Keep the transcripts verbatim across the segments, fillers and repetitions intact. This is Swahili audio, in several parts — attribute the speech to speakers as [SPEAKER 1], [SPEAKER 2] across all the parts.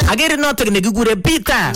[SPEAKER 1] Agere notok nekikure Peter.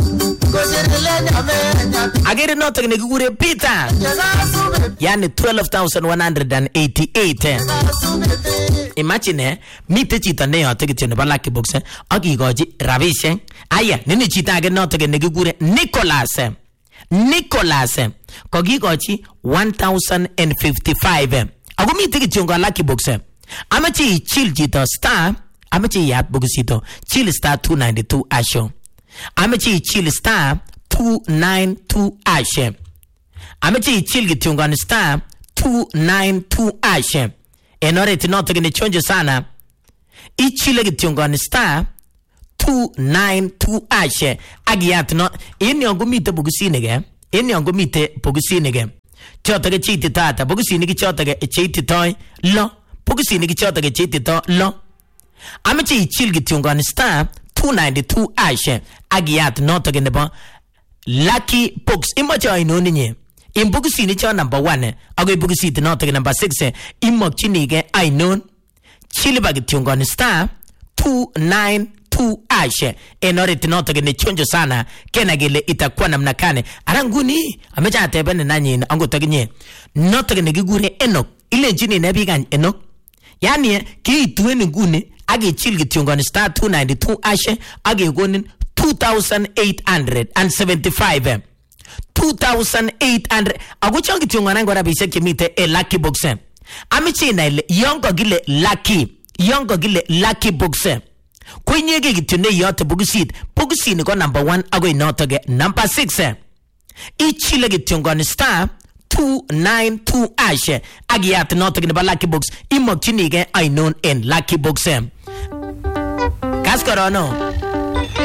[SPEAKER 1] Agere notok nekikure Peter. Yani twelve thousand one hundred eighty-eight. Imagine mite chito ne yote kityo nebo Lucky Box akikochi rabishek. Aya, nini chito age notok nekikure Nicholas. Nicholas kokikochi one thousand fifty-five. Ako mite kityo ngo Lucky Box. Amachi chill chito star. Amachi yat bogusito chill star two ninety-two asho. Amachi chill star two ninety-two ashe. Amachi chill kityo ngo star two ninety-two ashe. Enore tinoto kene chonjo sana. Ichile kityo ngo star two ninety-two ashe. Agiyat no ini ongo mite bogusinige. Ini ongo mite bogusinige. Chotage chiti tata bogusinige chotage chiti toy lo. Bogusinige chotage chiti to lo. Amachi chill kityo ngo star two ninety-two ashe. Agiyat no to kene bo Lucky Box. Imacho inoni nye. Imbugusini cho number one. Ago ibugusiti no to number six. Imok chinige ainon. Chiliba kityo ngo star two ninety-two ashe. Enore tinoto kene chonjo sana. Kena gile itakuwa namna kane. Aranguni amecha atebene nanyi ango toginye. Noto kene gigure Enoch. Ile njini nebigan Enoch. Yani ki ituweni nguni. Agi chill kityo ngo star two ninety-two ashe. Agi gonin two thousand eight hundred seventy-five. two thousand eight hundred. Agucho kityo ngo nango rabishe kimite e Lucky Box. Amichi na ile yongo gile Lucky. Yongo gile Lucky Box. Kwenyege kityo ne yote bugusit. Bugusini ko number one. Ago inotoge number six. Ichile kityo ngo star two ninety-two ashe. Agiyat notoge neba Lucky Box. Imok chinige ainon en Lucky Box. Kaskorono.